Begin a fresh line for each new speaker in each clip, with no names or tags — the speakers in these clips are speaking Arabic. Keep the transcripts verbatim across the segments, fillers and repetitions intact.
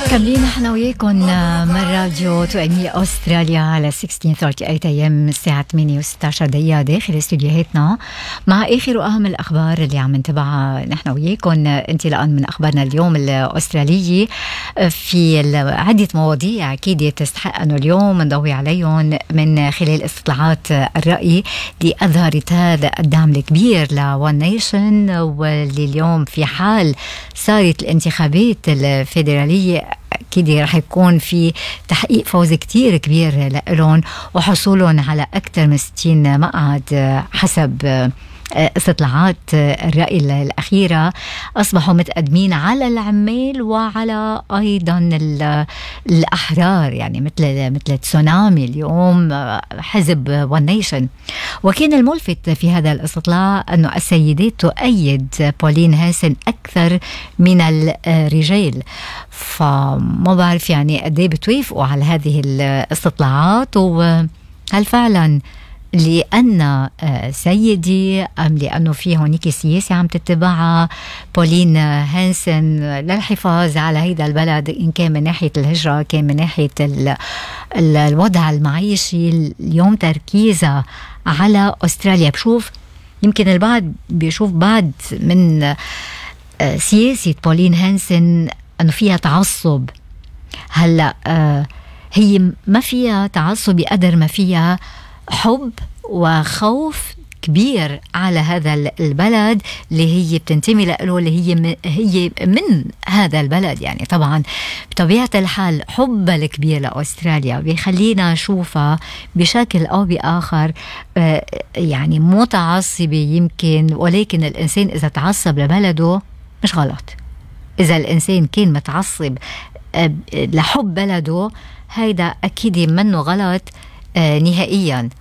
مكملين احنا وياكم من راديو توأمية أستراليا على ستة عشر ثلاثة وثلاثين أيام الساعة ثمانية وستة عشر دقيقة داخل استوديوهاتنا مع آخر وأهم الأخبار اللي عم نتابعها نحن وياكم انطلاقا من أخبارنا اليوم الأسترالية في عدة مواضيع أكيد تستحق أنه اليوم نضوي عليهم من خلال استطلاعات الرأي اللي أظهرت هذا الدعم الكبير لون نيشن، واللي اليوم في حال صارت الانتخابات الفيدرالية أكيد رح يكون في تحقيق فوز كتير كبير لهم وحصولهم على أكثر من ستين مقعد حسب استطلاعات الرأي الأخيرة. أصبحوا متقدمين على العمال وعلى أيضا الأحرار، يعني مثل مثل تسونامي اليوم حزب ون نيشن. وكان الملفت في هذا الاستطلاع أنه السيدات تؤيد بولين هانسن أكثر من الرجال، فما بعرف يعني قد ايه بتوافقوا على هذه الاستطلاعات، وهل فعلا لأن سيدي أم لأنه في هونيك سياسة عم تتبعها بولين هانسن للحفاظ على هيدا البلد، إن كان من ناحية الهجرة كان من ناحية ال ال الوضع المعيشي. اليوم تركيزها على أستراليا. بشوف يمكن البعض بيشوف بعض من سياسة بولين هانسن أنه فيها تعصب. هلأ هي ما فيها تعصب بقدر ما فيها حب وخوف كبير على هذا البلد اللي هي بتنتمي له، اللي هي من هي من هذا البلد. يعني طبعا بطبيعة الحال حبها الكبير لأستراليا بيخلينا نشوفها بشكل أو بآخر يعني متعصبة يمكن، ولكن الإنسان إذا تعصب لبلده مش غلط. إذا الإنسان كان متعصب لحب بلده هيدا أكيد منه غلط نهائيا.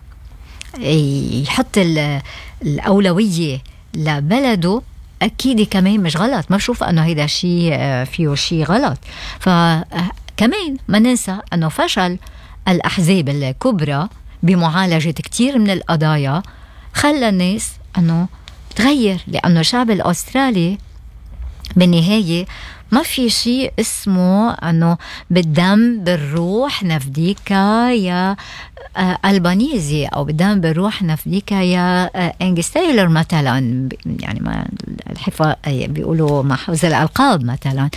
يحط الأولوية لبلده أكيد كمان مش غلط، ما بشوف أنه هيدا شيء فيه شيء غلط. فكمان ما ننسى أنه فشل الأحزاب الكبرى بمعالجة كتير من القضايا خلى الناس أنه تغير، لأنه الشعب الأسترالي بالنهاية ما في شيء اسمه أنه بالدم بالروح نفديك يا ألبانيزي أو بالدم بالروح نفديك يا أنجس تايلور مثلا، يعني ما الحفا بيقولوا مع حوز الألقاب مثلا.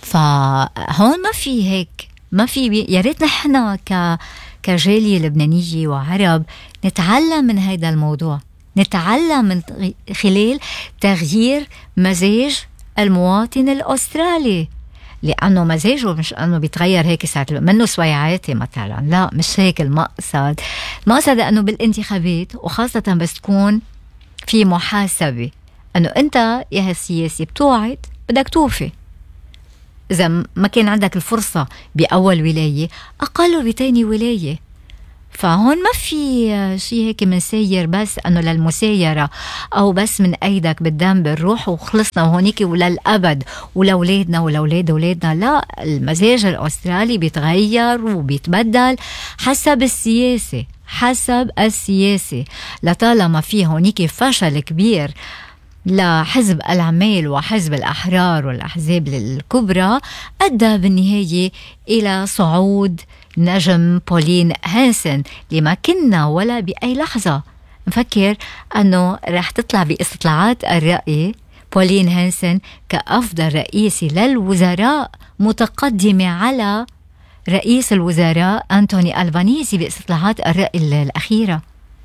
فهون ما في هيك، ما في. يا ريت نحن ك كجالية لبنانية وعرب نتعلم من هذا الموضوع، نتعلم من خلال تغيير مزاج المواطن الأسترالي، لأنه مزاجه مش أنه بيتغير هيك ساعة منه سويعاتي مثلا، لا مش هيك المقصد. المقصد أنه بالانتخابات وخاصة بس تكون في محاسبة، أنه أنت يا هالسياسي بتوعد بدك توفي. إذا ما كان عندك الفرصة بأول ولاية أقل بتاني ولاية. فهون ما في شيء هيك منسير بس أنه للمسايرة أو بس من أيدك بالدم بالروح وخلصنا وهونيك وللأبد ولولادنا ولولاد ولادنا. لا، المزاج الأسترالي بيتغير وبيتبدل حسب السياسة، حسب السياسة. لطالما في هونيك فشل كبير لحزب العمال وحزب الأحرار والأحزاب الكبرى أدى بالنهاية إلى صعود نجم بولين هانسن، لما كنا ولا بأي لحظة نفكر أنه رح تطلع باستطلاعات الرأي بولين هانسن كأفضل رئيسي للوزراء، متقدمة على رئيس الوزراء أنتوني ألبانيزي باستطلاعات الرأي الأخيرة.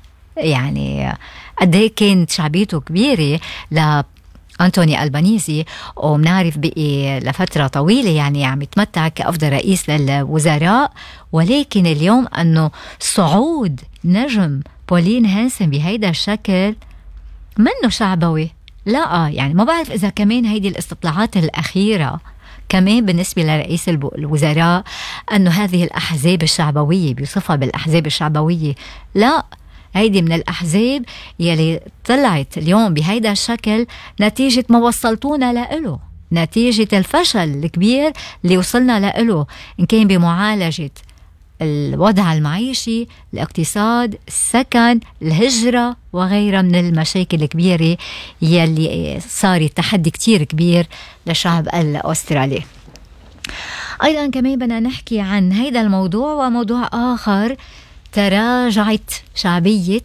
يعني قد ايه كانت شعبيته كبيرة لأنتوني ألبانيزي، ومنعرف بقي لفترة طويلة يعني عم يتمتع كأفضل رئيس للوزراء. ولكن اليوم أنه صعود نجم بولين هانسن بهيدا الشكل منه شعبوي. لا يعني ما بعرف إذا كمان هيدي الاستطلاعات الأخيرة كمان بالنسبة لرئيس الوزراء أنه هذه الأحزاب الشعبوية بيوصفها بالأحزاب الشعبوية. لا، هيدي من الأحزاب يلي طلعت اليوم بهيدا الشكل نتيجة ما وصلتونا لإله، نتيجة الفشل الكبير اللي وصلنا لإله، إن كان بمعالجة الوضع المعيشي، الاقتصاد، السكن، الهجرة وغيرها من المشاكل الكبيرة يلي صارت تحدي كتير كبير للشعب الأسترالي. أيضا كمان بدنا نحكي عن هيدا الموضوع وموضوع آخر. تراجعت شعبية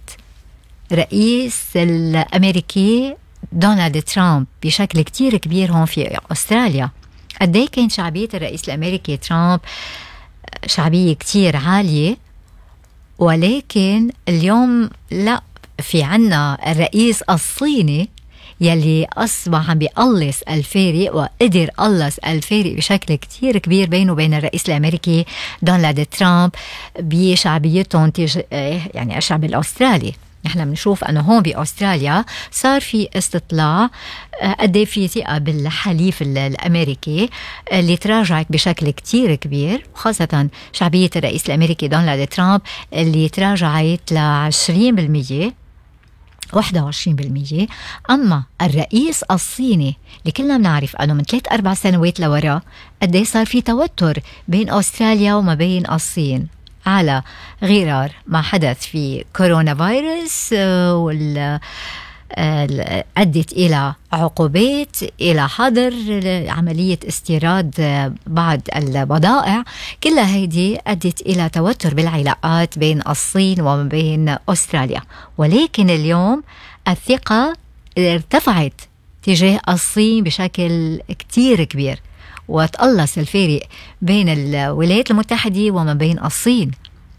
رئيس الأمريكي دونالد ترامب بشكل كتير كبير هون في أستراليا. قديه كانت شعبية الرئيس الأمريكي ترامب شعبية كتير عالية، ولكن اليوم لا، في عنا الرئيس الصيني يلي أصبح عم بيقلص الفارق، وقدر قلص الفارق بشكل كتير كبير بينه وبين الرئيس الأمريكي دونالد ترامب بشعبيتهم تج... يعني الشعب الأسترالي. نحن بنشوف أنه هون بأستراليا صار في استطلاع قد في ثقة بالحليف الأمريكي اللي تراجعت بشكل كتير كبير، وخاصة شعبية الرئيس الأمريكي دونالد ترامب اللي تراجعت لعشرين بالمية واحد وعشرين بالمية. أما الرئيس الصيني اللي كلنا بنعرف أنه من ثلاث أربع سنوات لورا قد صار في توتر بين أستراليا وما بين الصين على غرار ما حدث في كورونا فيروس، وال أدت إلى عقوبات، إلى حظر عملية استيراد بعض البضائع. كل هيدي أدت إلى توتر بالعلاقات بين الصين وما بين أستراليا. ولكن اليوم الثقة ارتفعت تجاه الصين بشكل كتير كبير، وتقلص الفارق بين الولايات المتحدة وما بين الصين.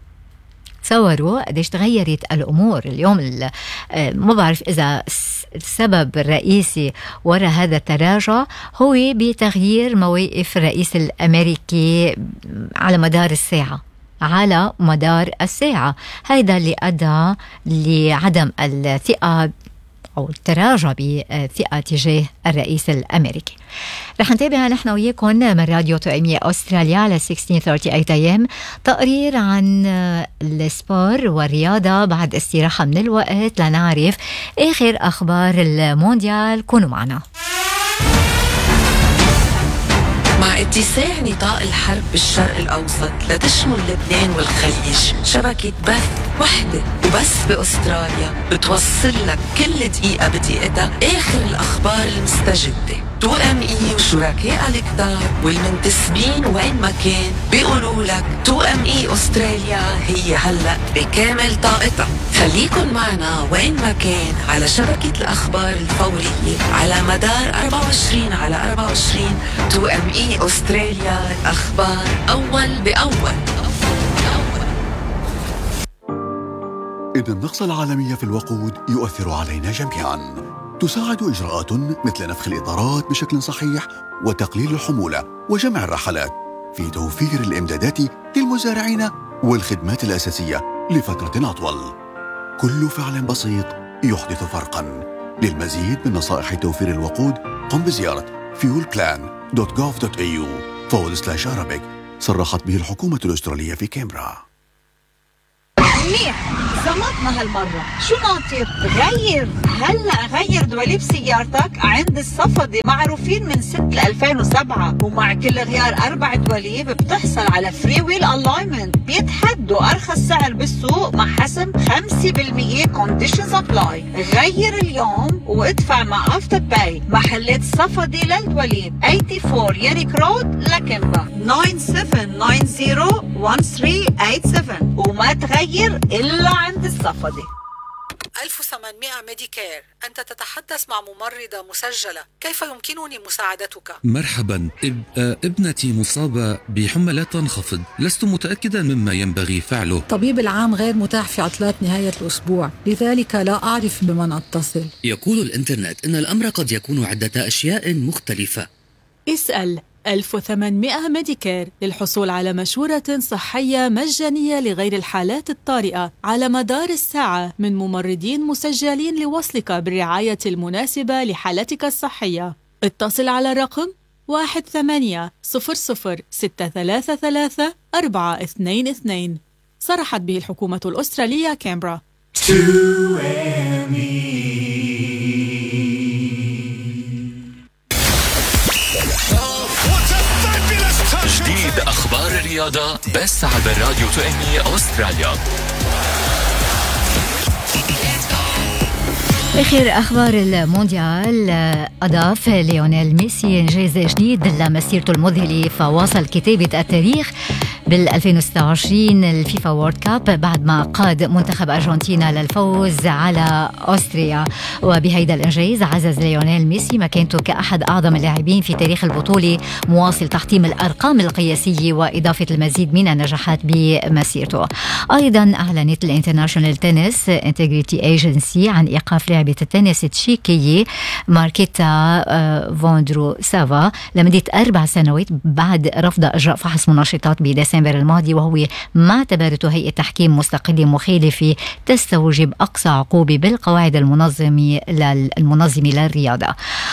تصوروا قديش تغيرت الأمور اليوم. ما بعرف إذا السبب الرئيسي وراء هذا التراجع هو بتغيير مواقف الرئيس الأمريكي على مدار الساعة على مدار الساعة هيدا اللي أدى لعدم الثقة أو التراجع بثقة تجاه الرئيس الأمريكي. رح نتابع نحن وياكم من راديو توأمية أستراليا على ستة عشر ثلاثين إيه إم تقرير عن السبور والرياضة بعد استراحة من الوقت لنعرف آخر أخبار المونديال. كونوا معنا.
مع اتساع نطاق الحرب بالشرق الأوسط لتشمل لبنان والخليج، شبكة بث وحدة وبس بأستراليا بتوصل لك كل دقيقة بدقيقتها آخر الأخبار المستجدة. تو ام اي وشركاء الكتار والمنتسبين وين ما كان بيقولوا لك تو ام اي أستراليا هي هلأ بكامل طاقتها. خليكن معنا وين ما كان على شبكة الأخبار الفورية على مدار أربعة وعشرين على أربعة وعشرين. تو ام اي أستراليا، الأخبار أول بأول.
إن النقص العالمي في الوقود يؤثر علينا جميعاً. تساعد إجراءات مثل نفخ الإطارات بشكل صحيح وتقليل الحمولة وجمع الرحلات في توفير الإمدادات للمزارعين والخدمات الأساسية لفترة أطول. كل فعل بسيط يحدث فرقاً. للمزيد من نصائح توفير الوقود قم بزيارة fuel plan dot gov dot a u forward slash arabic. صرحت به الحكومة الأسترالية في كامبرا.
منيح، زمطنا هالمرة. شو ناطر؟ غير هلأ غير دواليب سيارتك عند الصفدي، معروفين من ستة ألفين وسبعة، ومع كل غيار أربع دواليب بتحصل على فري ويل ألاينمنت. بيتحدوا أرخص سعر بالسوق مع حسم خمسة بالمية كونديشنز أبلاي. غير اليوم وادفع مع أفتر باي. محلات الصفدي للدواليب أربعة وثمانين ياريك رود لكمبا تسعة سبعة تسعة صفر واحد ثلاثة ثمانية سبعة، وما تغير إلا عند الصفدي.
ألف وثمانمائة ميديكير، أنت تتحدث مع ممرضة مسجلة، كيف يمكنني مساعدتك؟
مرحبا، اب... ابنتي مصابة بحمى لا تنخفض، لست متأكدا مما ينبغي فعله.
طبيب العام غير متاح في عطلات نهاية الأسبوع، لذلك لا أعرف بمن أتصل.
يقول الإنترنت إن الأمر قد يكون عدة أشياء مختلفة.
اسأل ألف وثمانمائة ميديكير للحصول على مشورة صحية مجانية لغير الحالات الطارئة على مدار الساعة من ممرضين مسجلين لوصلك بالرعاية المناسبة لحالتك الصحية. اتصل على رقم واحد ثمانية صفر صفر ستة ثلاثة ثلاثة أربعة اثنين اثنين. صرحت به الحكومة الأسترالية كامبرا.
جديد أخبار الرياضة بس على الراديو توأمية أستراليا.
آخر أخبار المونديال، أضاف ليونيل ميسي إنجاز جديد لمسيرته المذهلة، فواصل كتابة التاريخ بال ألفين وستة وعشرين الفيفا وورد كاب بعد ما قاد منتخب أرجنتينا للفوز على أستريا. وبهيدا الإنجاز عزز ليونيل ميسي مكانته كأحد أعظم اللاعبين في تاريخ البطولة، مواصل تحطيم الأرقام القياسية وإضافة المزيد من النجاحات بمسيرته. أيضا أعلنت الانترناشونال تنس انتجريتي ايجنسي عن إيقاف لاعبة التنس التشيكية ماركيتا فوندرو سافا لمدة أربع سنوات بعد رفض إجراء فحص منشطات بديسمبر الماضي، وهو ما اعتبرته هيئة تحكيم مستقلة مخالفة تستوجب أقصى عقوبة بالقواعد المنظمة المنظمة للرياضة.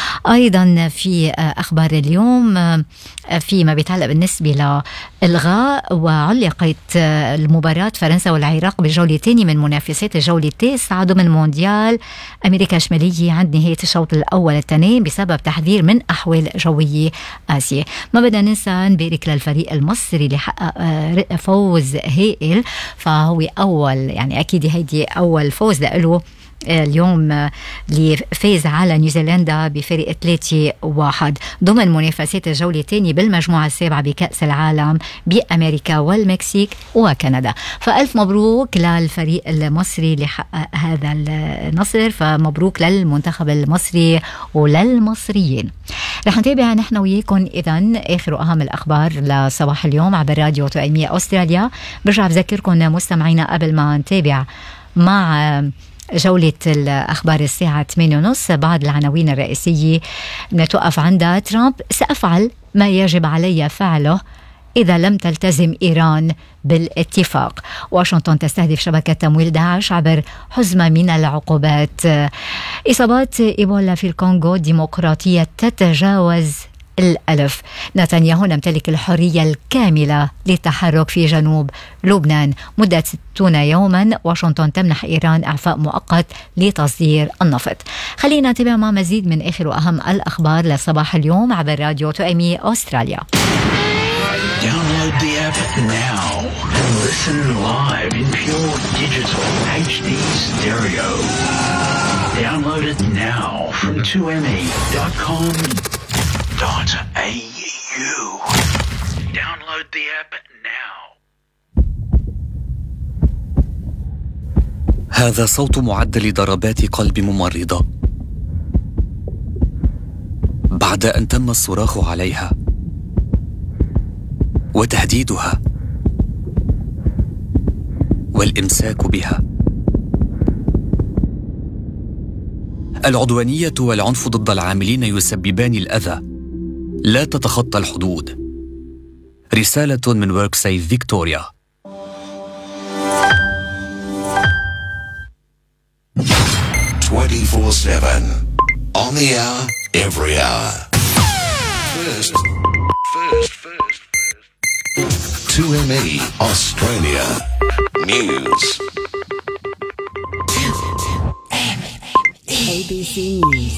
أيضا في أخبار اليوم فيما بيتعلق بالنسبة لإلغاء وعلقت المباراة فرنسا والعراق بالجولة الثانية من منافسات الجولة التاسعة ضمن مونديال أمريكا الشمالية عند نهاية الشوط الأول التنين بسبب تحذير من أحوال جوية آسيا. ما بدنا ننسى نبارك للفريق المصري اللي حقق فوز هائل، فهو أول يعني أكيد هيدي أول فوز له اليوم اللي فاز على نيوزيلندا بفريق ثلاثة واحد ضمن منافسات الجولة الثانية بالمجموعة السابعة بكأس العالم بأمريكا والمكسيك وكندا. فألف مبروك للفريق المصري اللي حقق هذا النصر، فمبروك للمنتخب المصري وللمصريين. رح نتابع نحن وياكم إذن آخر أهم الأخبار لصباح اليوم عبر راديو توأمية أستراليا. برجع بذكركم مستمعينا قبل ما نتابع مع جولة الأخبار الساعة ثمانية ونص بعض العناوين الرئيسية نتوقف عندها. ترامب: سأفعل ما يجب علي فعله إذا لم تلتزم إيران بالاتفاق. واشنطن تستهدف شبكة تمويل داعش عبر حزمة من العقوبات. إصابات إيبولا في الكونغو الديمقراطية تتجاوز الألف. نتنياهو نمتلك الحرية الكاملة للتحرك في جنوب لبنان مدة ستون يوما. واشنطن تمنح إيران إعفاء مؤقت لتصدير النفط. خلينا نتابع مع مزيد من آخر وأهم الأخبار لصباح اليوم عبر راديو توأمية أستراليا.
Download the app now and listen live in pure digital H D stereo. Download it now from two M E dot com dot A U. Download the app now.
هذا صوت معدل ضربات قلب ممرضة بعد أن تم الصراخ عليها وتهديدها والإمساك بها. العدوانية والعنف ضد العاملين يسببان الأذى، لا تتخطى الحدود. رسالة من وركسيف فيكتوريا.
twenty-four seven on the hour, every hour. First, first, first, first. two M E Australia News.
A B C News.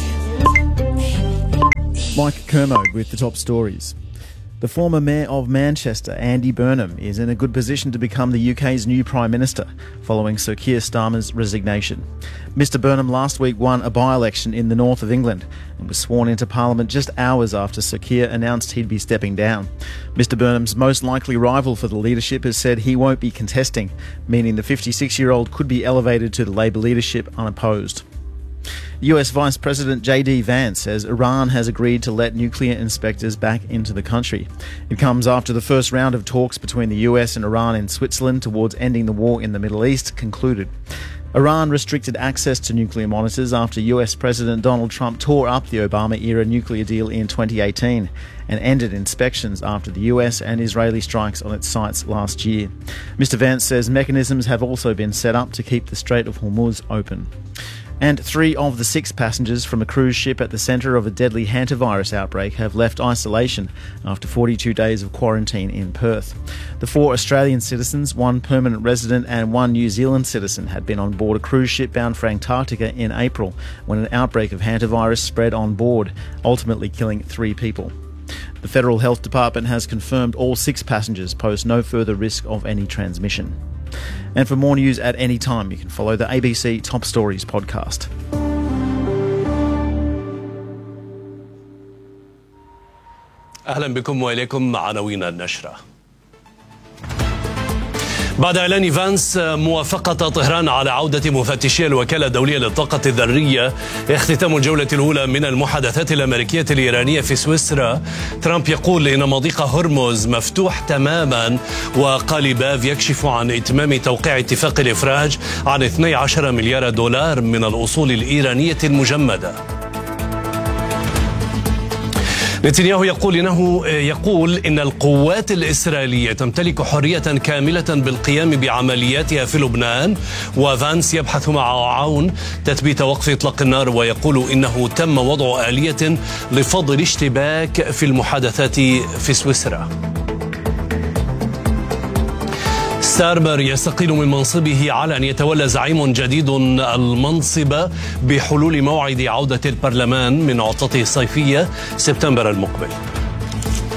Mike Kermode with the top stories. The former Mayor of Manchester, Andy Burnham, is in a good position to become the U K's new Prime Minister, following Sir Keir Starmer's resignation. Mister Burnham last week won a by-election in the north of England and was sworn into Parliament just hours after Sir Keir announced he'd be stepping down. Mister Burnham's most likely rival for the leadership has said he won't be contesting, meaning the fifty-six-year-old could be elevated to the Labour leadership unopposed. U S Vice President J D Vance says Iran has agreed to let nuclear inspectors back into the country. It comes after the first round of talks between the U S and Iran in Switzerland towards ending the war in the Middle East concluded. Iran restricted access to nuclear monitors after U S President Donald Trump tore up the Obama-era nuclear deal in twenty eighteen and ended inspections after the U S and Israeli strikes on its sites last year. Mister Vance says mechanisms have also been set up to keep the Strait of Hormuz open. And three of the six passengers from a cruise ship at the centre of a deadly hantavirus outbreak have left isolation after forty-two days of quarantine in Perth. The four Australian citizens, one permanent resident and one New Zealand citizen, had been on board a cruise ship bound for Antarctica in April when an outbreak of hantavirus spread on board, ultimately killing three people. The Federal Health Department has confirmed all six passengers pose no further risk of any transmission. And for more news at any time, you can follow the A B C Top Stories podcast.
أهلا بكم وإليكم عناوين النشرة. بعد إعلان فانس موافقة طهران على عودة مفتشي الوكالة الدولية للطاقة الذرية اختتام الجولة الأولى من المحادثات الأمريكية الإيرانية في سويسرا، ترامب يقول إن مضيق هرمز مفتوح تماما، وقاليباف يكشف عن إتمام توقيع اتفاق الإفراج عن اثني عشر مليار دولار من الأصول الإيرانية المجمدة. نتنياهو يقول إنه يقول إن القوات الإسرائيلية تمتلك حرية كاملة بالقيام بعملياتها في لبنان، وفانس يبحث مع عون تثبيت وقف إطلاق النار، ويقول إنه تم وضع آلية لفض الاشتباك في المحادثات في سويسرا. ستارمر يستقيل من منصبه على أن يتولى زعيم جديد المنصب بحلول موعد عودة البرلمان من عطلته الصيفية سبتمبر المقبل.